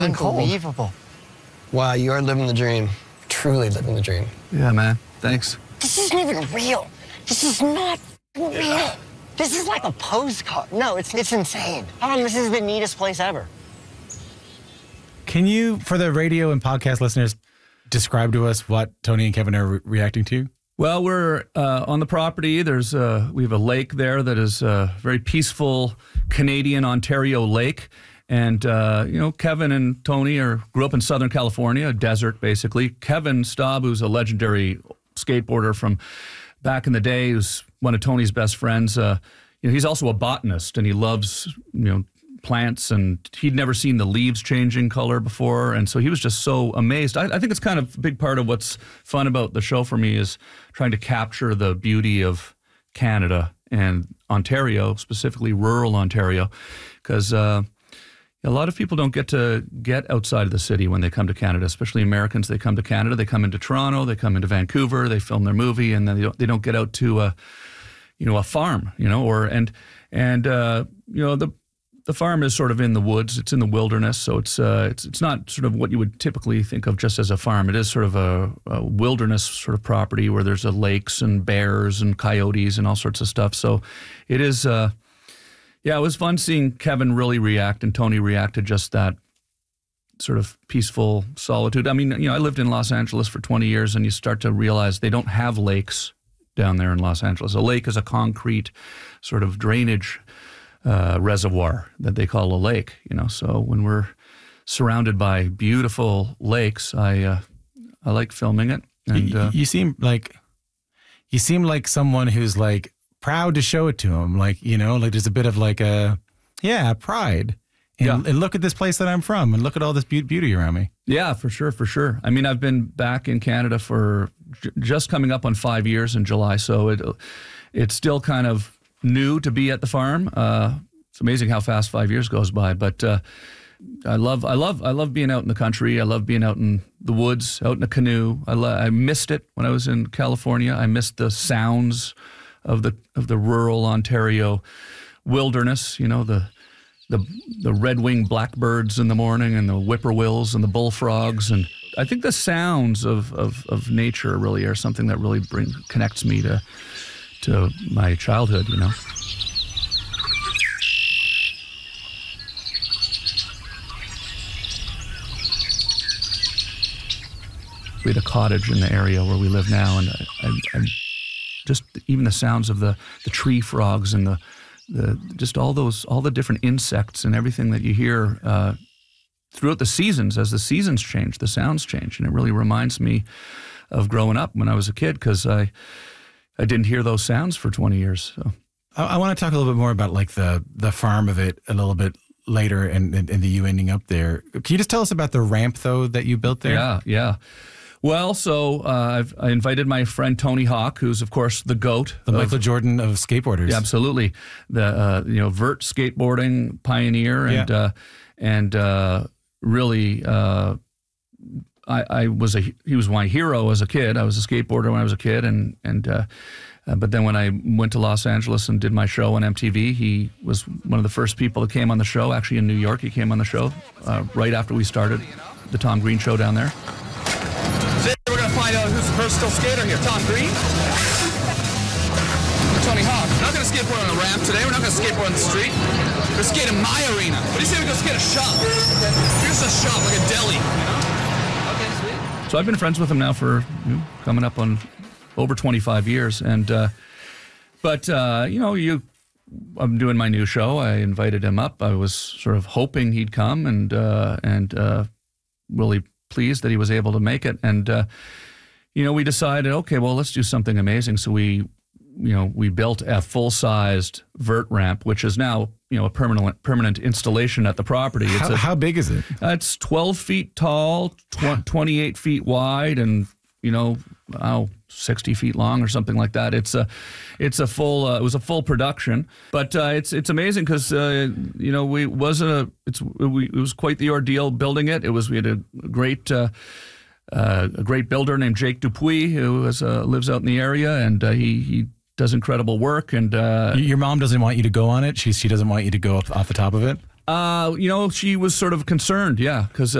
Unbelievable. Wow, you are living the dream. Truly living the dream. Yeah, man. Thanks. This isn't even real. This is not real. This is like a postcard. No, it's insane. This is the neatest place ever. Can you, for the radio and podcast listeners, describe to us what Tony and Kevin are reacting to? Well, we're on the property. We have a lake there that is a very peaceful Canadian Ontario lake. And, Kevin and Tony grew up in Southern California, a desert, basically. Kevin Staub, who's a legendary skateboarder from back in the day, who's one of Tony's best friends. He's also a botanist, and he loves, plants, and he'd never seen the leaves changing color before. And so he was just so amazed. I think it's kind of a big part of what's fun about the show for me is trying to capture the beauty of Canada and Ontario, specifically rural Ontario, because a lot of people don't get outside of the city when they come to Canada, especially Americans. They come to Canada, they come into Toronto, they come into Vancouver, they film their movie, and then they don't get out to a farm, the farm is sort of in the woods. It's in the wilderness, so it's not sort of what you would typically think of just as a farm. It is sort of a wilderness sort of property where there's lakes and bears and coyotes and all sorts of stuff. So it is. It was fun seeing Kevin really react and Tony react to just that sort of peaceful solitude. I mean, I lived in Los Angeles for 20 years, and you start to realize they don't have lakes down there in Los Angeles. A lake is a concrete sort of drainage reservoir that they call a lake, So when we're surrounded by beautiful lakes, I like filming it. And you seem like someone who's like proud to show it to him, like there's a bit of like pride. And look at this place that I'm from, and look at all this beauty around me. Yeah, for sure. I mean, I've been back in Canada for just coming up on 5 years in July, so it's still kind of new to be at the farm. It's amazing how fast 5 years goes by, but I love being out in the country. I love being out in the woods, out in a canoe. I missed it when I was in California. I missed the sounds of the rural Ontario wilderness. The red-winged blackbirds in the morning, and the whippoorwills and the bullfrogs, and I think the sounds of nature really are something that really connects me to my childhood, We had a cottage in the area where we live now, and I just even the sounds of the tree frogs and just all the different insects and everything that you hear throughout the seasons. As the seasons change, the sounds change, and it really reminds me of growing up when I was a kid, because I didn't hear those sounds for 20 years. So I want to talk a little bit more about like the farm of it a little bit later, and you ending up there. Can you just tell us about the ramp though that you built there? Yeah. Well, so I invited my friend Tony Hawk, who's of course the GOAT, the Michael Jordan of skateboarders. Yeah, absolutely, the vert skateboarding pioneer, and really. He was my hero as a kid. I was a skateboarder when I was a kid, but then when I went to Los Angeles and did my show on MTV, he was one of the first people that came on the show. Actually, in New York, he came on the show right after we started the Tom Green Show down there. Today we're going to find out who's the first still skater here. Tom Green? Or Tony Hawk? We're not going to skateboard on a ramp today. We're not going to skateboard on the street. We're going to skate in my arena. What do you say we go skate a shop? Here's a shop, like a deli, So I've been friends with him now for coming up on over 25 years, and I'm doing my new show. I invited him up. I was sort of hoping he'd come, and really pleased that he was able to make it. And we decided, okay, well, let's do something amazing. So we built a full-sized vert ramp, which is now a permanent installation at the property. How big is it? It's 12 feet tall, 28 feet wide, and 60 feet long or something like that. It was a full production, but it's amazing because it was quite the ordeal building it. We had a great builder named Jake Dupuis who lives out in the area, and he does incredible work. And your mom doesn't want you to go on it. She doesn't want you to go up off the top of it. She was sort of concerned, because